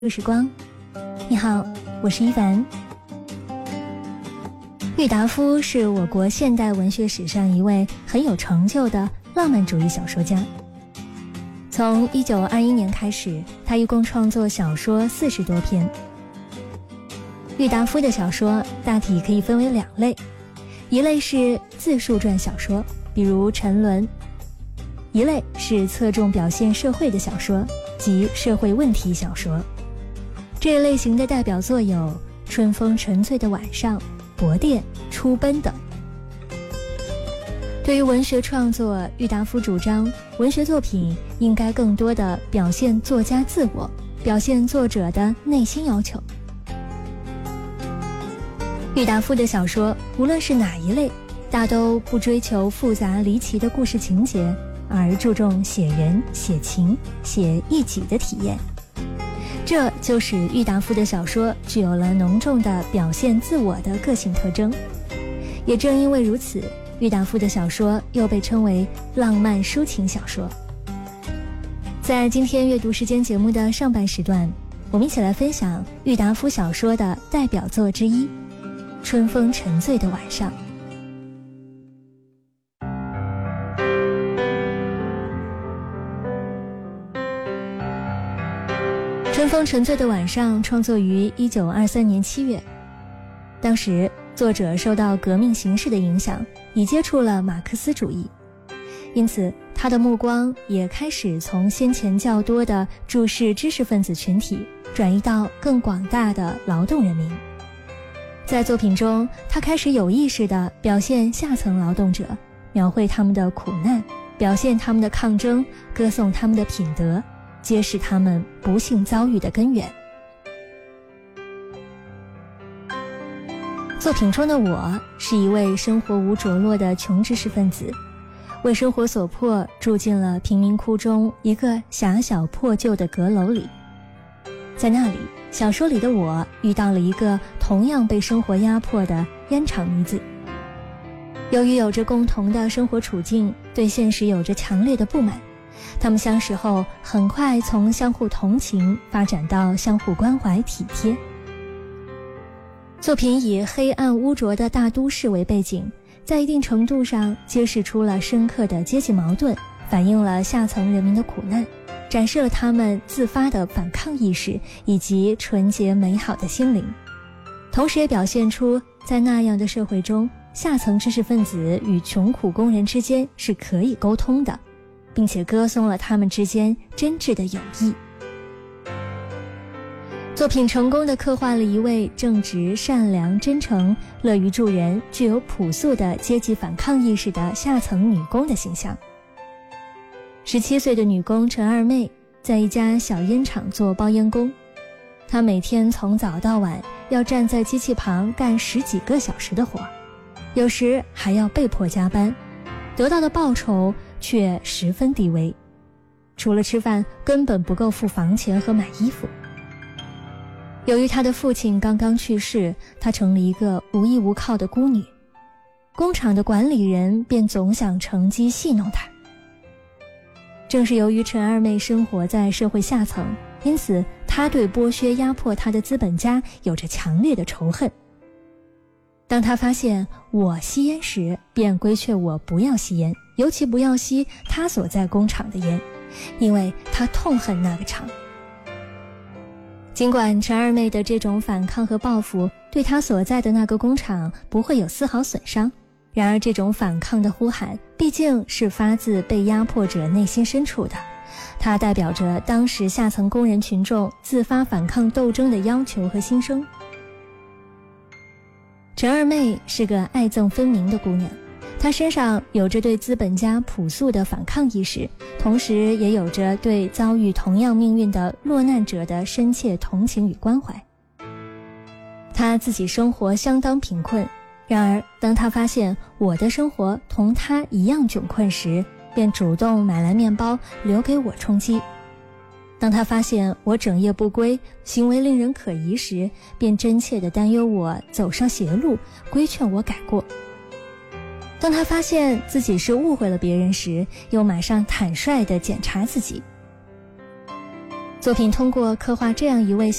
时光，你好，我是伊凡。郁达夫是我国现代文学史上一位很有成就的浪漫主义小说家。从1921年开始，他一共创作小说40多篇。郁达夫的小说大体可以分为2类，一类是自述传小说，比如《沉沦》；一类是侧重表现社会的小说，即社会问题小说。这一类型的代表作有《春风沉醉的晚上》、《薄电》、《出奔》等。对于文学创作，郁达夫主张文学作品应该更多地表现作家自我，表现作者的内心要求。郁达夫的小说无论是哪一类，大都不追求复杂离奇的故事情节，而注重写人、写情、写一己的体验。这就使郁达夫的小说具有了浓重的表现自我的个性特征。也正因为如此，郁达夫的小说又被称为浪漫抒情小说。在今天阅读时间节目的上半时段，我们一起来分享郁达夫小说的代表作之一《春风沉醉的晚上》。春风沉醉的晚上创作于1923年7月。当时作者受到革命形势的影响，已接触了马克思主义，因此他的目光也开始从先前较多的注视知识分子群体，转移到更广大的劳动人民。在作品中，他开始有意识地表现下层劳动者，描绘他们的苦难，表现他们的抗争，歌颂他们的品德，揭示他们不幸遭遇的根源。作品中的我是一位生活无着落的穷知识分子，为生活所迫，住进了贫民窟中一个狭小破旧的阁楼里。在那里，小说里的我遇到了一个同样被生活压迫的烟厂女子。由于有着共同的生活处境，对现实有着强烈的不满，他们相识后很快从相互同情发展到相互关怀体贴。作品以黑暗污浊的大都市为背景，在一定程度上揭示出了深刻的阶级矛盾，反映了下层人民的苦难，展示了他们自发的反抗意识以及纯洁美好的心灵，同时也表现出在那样的社会中，下层知识分子与穷苦工人之间是可以沟通的，并且歌颂了他们之间真挚的友谊。作品成功地刻画了一位正直、善良、真诚、乐于助人、具有朴素的阶级反抗意识的下层女工的形象。17岁的女工陈二妹在一家小烟厂做包烟工，她每天从早到晚要站在机器旁干10几个小时的活，有时还要被迫加班，得到的报酬却十分低微，除了吃饭根本不够付房钱和买衣服。由于他的父亲刚刚去世，他成了一个无依无靠的孤女，工厂的管理人便总想乘机戏弄她。正是由于陈二妹生活在社会下层，因此她对剥削压迫她的资本家有着强烈的仇恨。当她发现我吸烟时，便规劝我不要吸烟，尤其不要吸她所在工厂的烟，因为她痛恨那个厂。尽管陈二妹的这种反抗和报复对她所在的那个工厂不会有丝毫损伤，然而这种反抗的呼喊毕竟是发自被压迫者内心深处的，它代表着当时下层工人群众自发反抗斗争的要求和心声。陈二妹是个爱憎分明的姑娘，她身上有着对资本家朴素的反抗意识，同时也有着对遭遇同样命运的落难者的深切同情与关怀。她自己生活相当贫困，然而当她发现我的生活同她一样窘困时，便主动买来面包留给我充饥。当她发现我整夜不归，行为令人可疑时，便真切地担忧我走上邪路，规劝我改过。当他发现自己是误会了别人时，又马上坦率地检查自己。 作品通过刻画这样一位